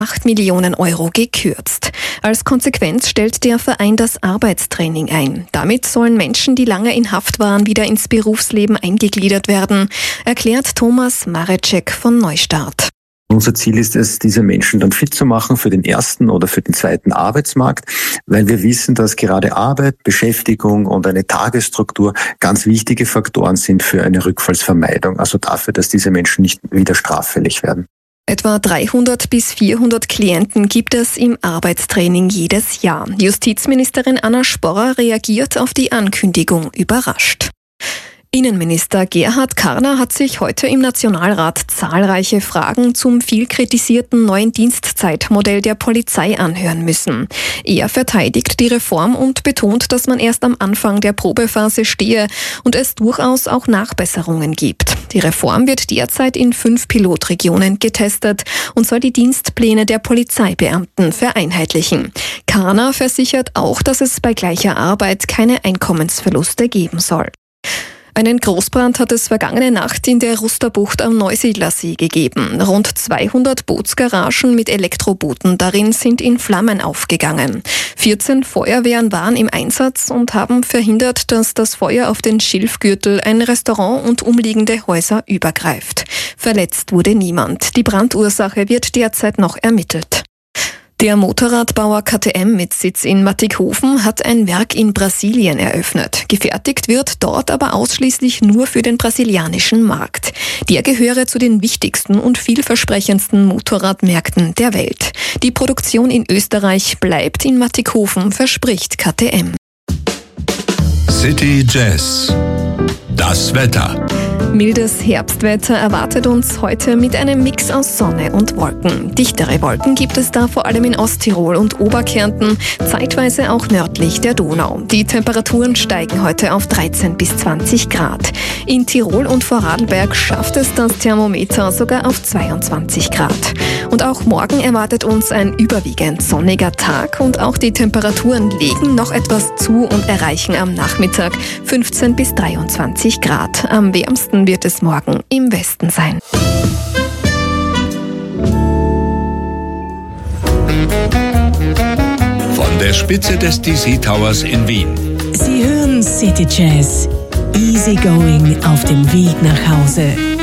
8 Millionen Euro gekürzt. Als Konsequenz stellt der Verein das Arbeitstraining ein. Damit sollen Menschen, die lange in Haft waren, wieder ins Berufsleben eingegliedert werden, erklärt Thomas Marecek von Neustart. Unser Ziel ist es, diese Menschen dann fit zu machen für den ersten oder für den zweiten Arbeitsmarkt, weil wir wissen, dass gerade Arbeit, Beschäftigung und eine Tagesstruktur ganz wichtige Faktoren sind für eine Rückfallsvermeidung, also dafür, dass diese Menschen nicht wieder straffällig werden. Etwa 300 bis 400 Klienten gibt es im Arbeitstraining jedes Jahr. Justizministerin Anna Sporrer reagiert auf die Ankündigung überrascht. Innenminister Gerhard Karner hat sich heute im Nationalrat zahlreiche Fragen zum viel kritisierten neuen Dienstzeitmodell der Polizei anhören müssen. Er verteidigt die Reform und betont, dass man erst am Anfang der Probephase stehe und es durchaus auch Nachbesserungen gibt. Die Reform wird derzeit in 5 Pilotregionen getestet und soll die Dienstpläne der Polizeibeamten vereinheitlichen. Karner versichert auch, dass es bei gleicher Arbeit keine Einkommensverluste geben soll. Einen Großbrand hat es vergangene Nacht in der Rusterbucht am Neusiedlersee gegeben. Rund 200 Bootsgaragen mit Elektrobooten darin sind in Flammen aufgegangen. 14 Feuerwehren waren im Einsatz und haben verhindert, dass das Feuer auf den Schilfgürtel, ein Restaurant und umliegende Häuser übergreift. Verletzt wurde niemand. Die Brandursache wird derzeit noch ermittelt. Der Motorradbauer KTM mit Sitz in Mattighofen hat ein Werk in Brasilien eröffnet. Gefertigt wird dort aber ausschließlich nur für den brasilianischen Markt. Der gehöre zu den wichtigsten und vielversprechendsten Motorradmärkten der Welt. Die Produktion in Österreich bleibt in Mattighofen, verspricht KTM. City Jazz. Das Wetter. Mildes Herbstwetter erwartet uns heute mit einem Mix aus Sonne und Wolken. Dichtere Wolken gibt es da vor allem in Osttirol und Oberkärnten, zeitweise auch nördlich der Donau. Die Temperaturen steigen heute auf 13 bis 20 Grad. In Tirol und Vorarlberg schafft es das Thermometer sogar auf 22 Grad. Und auch morgen erwartet uns ein überwiegend sonniger Tag und auch die Temperaturen legen noch etwas zu und erreichen am Nachmittag 15 bis 23 Grad. Am wärmsten wird es morgen im Westen sein. Von der Spitze des DC Towers in Wien. Sie hören City Jazz. Easy going auf dem Weg nach Hause.